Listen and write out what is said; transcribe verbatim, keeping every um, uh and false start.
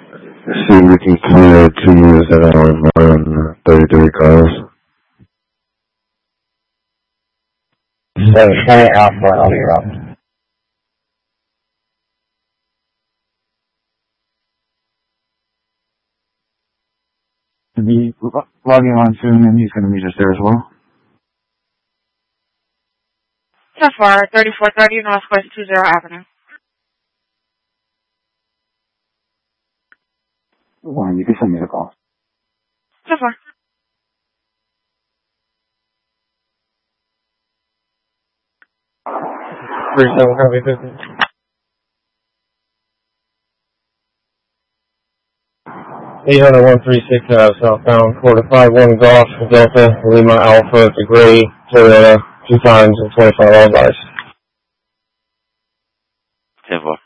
See if we can clear two units that are on one thirty-three cars. seven twenty Alpha, I'll be around. To be logging on soon, and he's going to meet us there as well. So far, thirty-four thirty Northwest two zero Avenue. Warren, you can send me the call. So far. three seven copy fifty. eight hundred one three six Ave, southbound, quarter five one Golf, Delta, Lima Alpha, it's a gray Toyota, two times and twenty-five all guys. ten four.